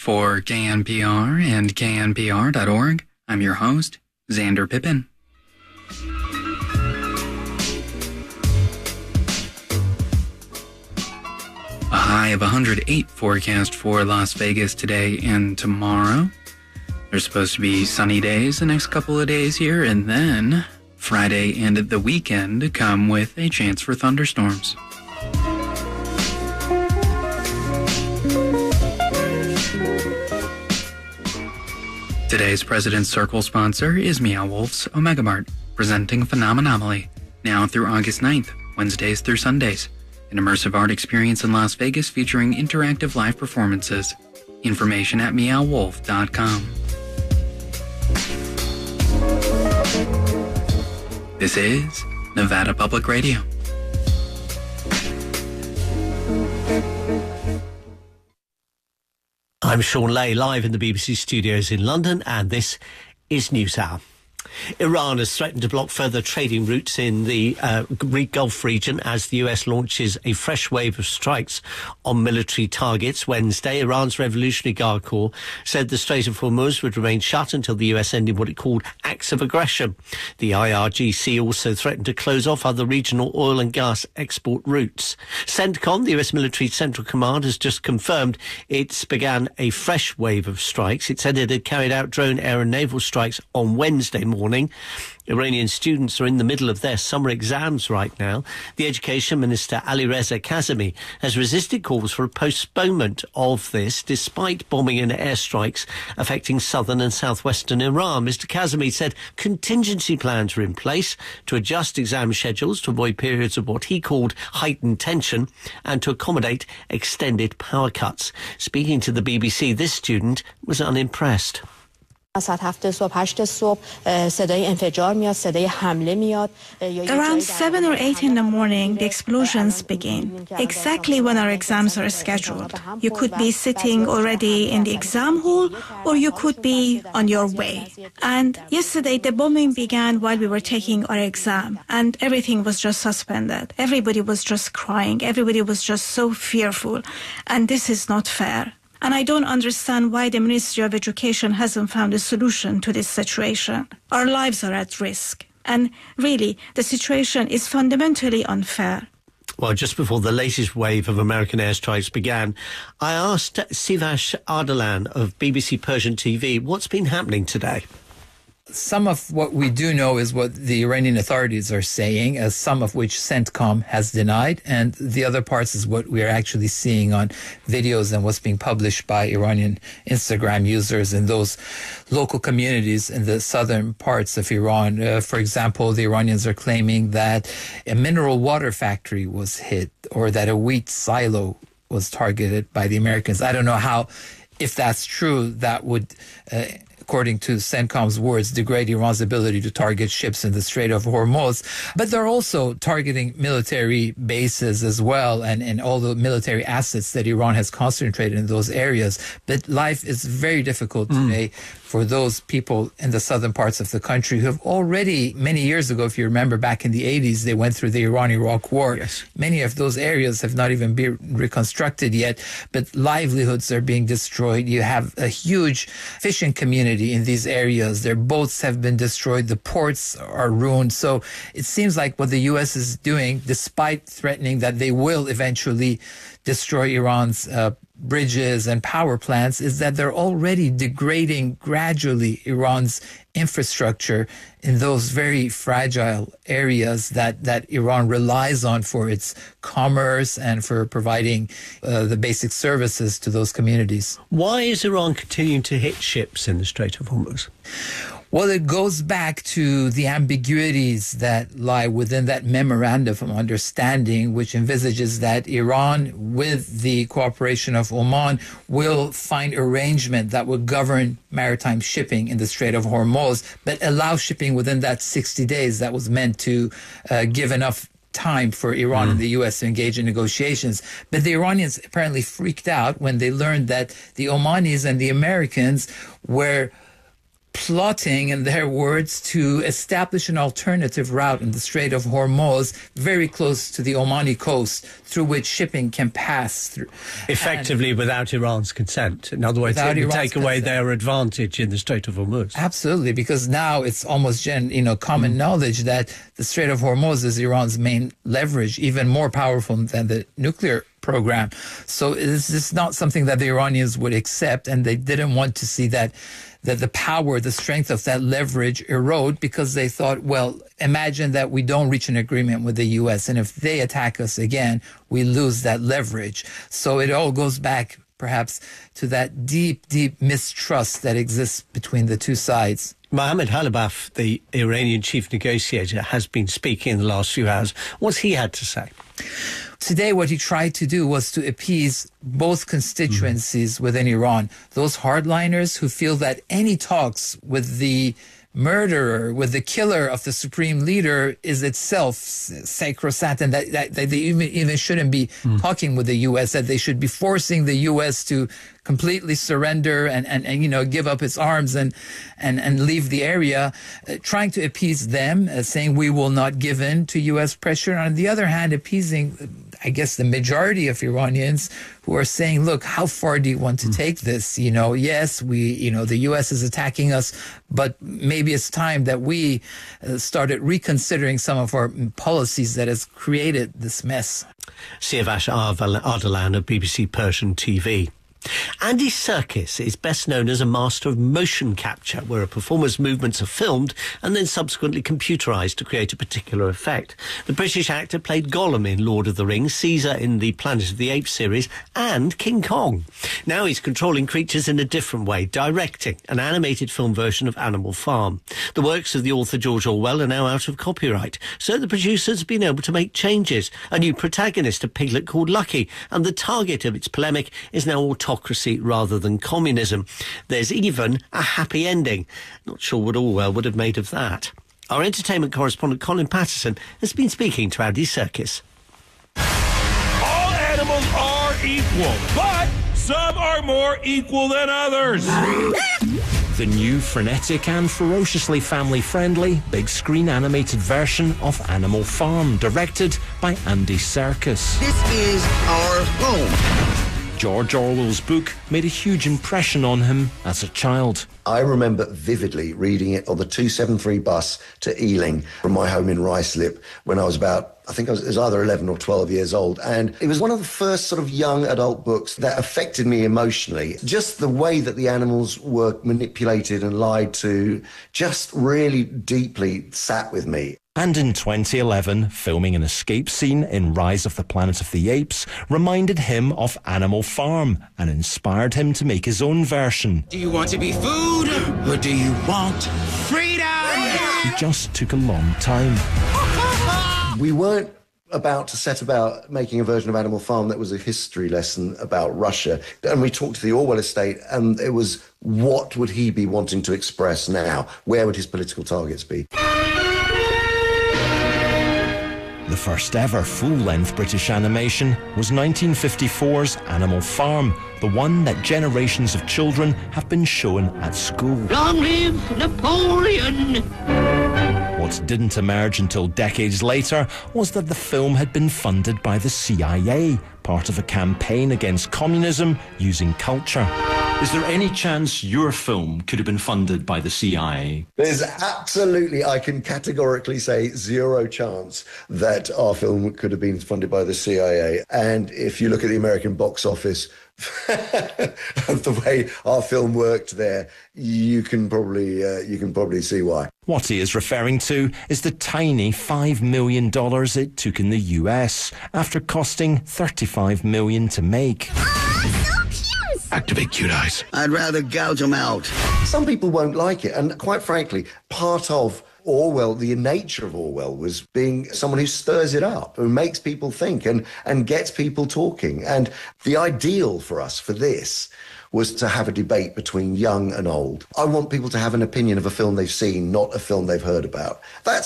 For KNPR and KNPR.org, I'm your host, Xander Pippin. A high of 108 forecast for Las Vegas today and tomorrow. There's supposed to be sunny days the next couple of days here, and then Friday and the weekend come with a chance for thunderstorms. Today's President's Circle sponsor is Meow Wolf's Omega Mart, presenting Phenomenomally, now through August 9th, Wednesdays through Sundays. An immersive art experience in Las Vegas featuring interactive live performances. Information at meowwolf.com. This is Nevada Public Radio. I'm Sean Lay, live in the BBC studios in London, and this is NewsHour. Iran has threatened to block further trading routes in the Gulf region as the US launches a fresh wave of strikes on military targets. Wednesday, Iran's Revolutionary Guard Corps said the Strait of Hormuz would remain shut until the US ended what it called acts of aggression. The IRGC also threatened to close off other regional oil and gas export routes. CENTCOM, the US military central command, has just confirmed it's began a fresh wave of strikes. It said it had carried out drone, air and naval strikes on Wednesday morning. Iranian students are in the middle of their summer exams right now. The Education Minister Ali Reza Kazemi has resisted calls for a postponement of this despite bombing and airstrikes affecting southern and southwestern Iran. Mr. Kazemi said contingency plans are in place to adjust exam schedules to avoid periods of what he called heightened tension and to accommodate extended power cuts. Speaking to the BBC, this student was unimpressed. Around 7 or 8 in the morning, the explosions begin, exactly when our exams are scheduled. You could be sitting already in the exam hall, or you could be on your way. And yesterday, the bombing began while we were taking our exam, and everything was just suspended. Everybody was just crying. Everybody was just so fearful. And this is not fair. And I don't understand why the Ministry of Education hasn't found a solution to this situation. Our lives are at risk. And really, the situation is fundamentally unfair. Well, just before the latest wave of American airstrikes began, I asked Sivash Ardalan of BBC Persian TV what's been happening today. Some of what we do know is what the Iranian authorities are saying, some of which CENTCOM has denied, and the other parts is what we are actually seeing on videos and what's being published by Iranian Instagram users in those local communities in the southern parts of Iran. For example, the Iranians are claiming that a mineral water factory was hit or that a wheat silo was targeted by the Americans. I don't know how, if that's true, that would according to CENTCOM's words, degrade Iran's ability to target ships in the Strait of Hormuz. But they're also targeting military bases as well and all the military assets that Iran has concentrated in those areas. But life is very difficult today for those people in the southern parts of the country who have already, many years ago, if you remember back in the 80s, they went through the Iran-Iraq war. Yes. Many of those areas have not even been reconstructed yet, but livelihoods are being destroyed. You have a huge fishing community in these areas. Their boats have been destroyed. The ports are ruined. So it seems like what the U.S. is doing, despite threatening that they will eventually destroy Iran's bridges and power plants, is that they're already degrading gradually Iran's infrastructure in those very fragile areas that Iran relies on for its commerce and for providing the basic services to those communities. Why is Iran continuing to hit ships in the Strait of Hormuz? Well, it goes back to the ambiguities that lie within that memorandum of understanding, which envisages that Iran, with the cooperation of Oman, will find arrangement that would govern maritime shipping in the Strait of Hormuz, but allow shipping within that 60 days that was meant to give enough time for Iran and the U.S. to engage in negotiations. But the Iranians apparently freaked out when they learned that the Omanis and the Americans were plotting, in their words, to establish an alternative route in the Strait of Hormuz, very close to the Omani coast, through which shipping can pass through. Effectively without Iran's consent. In other words, it would take away their advantage in the Strait of Hormuz. Absolutely, because now it's almost common knowledge that the Strait of Hormuz is Iran's main leverage, even more powerful than the nuclear program. So this is not something that the Iranians would accept, and they didn't want to see that the power, the strength of that leverage erode, because they thought, well, imagine that we don't reach an agreement with the U.S., and if they attack us again, we lose that leverage. So it all goes back perhaps to that deep, deep mistrust that exists between the two sides. Mohammad Khalibaf, the Iranian chief negotiator, has been speaking in the last few hours. What's he had to say? Today, what he tried to do was to appease both constituencies within Iran. Those hardliners who feel that any talks with the murderer, with the killer of the supreme leader, is itself sacrosanct, and that they even shouldn't be talking with the U.S., that they should be forcing the U.S. to completely surrender and give up its arms and leave the area, trying to appease them, saying we will not give in to U.S. pressure. On the other hand, appeasing, I guess, the majority of Iranians who are saying, look, how far do you want to take this? Yes, the U.S. is attacking us, but maybe it's time that we started reconsidering some of our policies that has created this mess. Siavash Ardalan of BBC Persian TV. Andy Serkis is best known as a master of motion capture, where a performer's movements are filmed and then subsequently computerised to create a particular effect. The British actor played Gollum in Lord of the Rings, Caesar in the Planet of the Apes series, and King Kong. Now he's controlling creatures in a different way, directing an animated film version of Animal Farm. The works of the author George Orwell are now out of copyright, so the producers have been able to make changes. A new protagonist, a piglet called Lucky, and the target of its polemic is now autocracy rather than communism. There's even a happy ending. Not sure what Orwell would have made of that. Our entertainment correspondent Colin Patterson has been speaking to Andy Serkis. All animals are equal, but some are more equal than others. The new frenetic and ferociously family-friendly big-screen animated version of Animal Farm, directed by Andy Serkis. This is our home. George Orwell's book made a huge impression on him as a child. I remember vividly reading it on the 273 bus to Ealing from my home in Ruislip when I was about, it was either 11 or 12 years old. And it was one of the first sort of young adult books that affected me emotionally. Just the way that the animals were manipulated and lied to just really deeply sat with me. And in 2011, filming an escape scene in Rise of the Planet of the Apes reminded him of Animal Farm and inspired him to make his own version. Do you want to be food or do you want freedom? It just took a long time. We weren't about to set about making a version of Animal Farm that was a history lesson about Russia. And we talked to the Orwell estate, and it was, what would he be wanting to express now? Where would his political targets be? The first ever full-length British animation was 1954's Animal Farm, the one that generations of children have been shown at school. Long live Napoleon! What didn't emerge until decades later was that the film had been funded by the CIA, part of a campaign against communism using culture. Is there any chance your film could have been funded by the CIA? There's absolutely, I can categorically say, zero chance that our film could have been funded by the CIA. And if you look at the American box office, of the way our film worked there, you can probably see why. What he is referring to is the tiny $5 million it took in the US, after costing $35 million to make. Activate cute eyes. I'd rather gouge them out. Some people won't like it, and quite frankly, part of Orwell, the nature of Orwell, was being someone who stirs it up, who makes people think and gets people talking. And the ideal for us for this was to have a debate between young and old. I want people to have an opinion of a film they've seen, not a film they've heard about. That's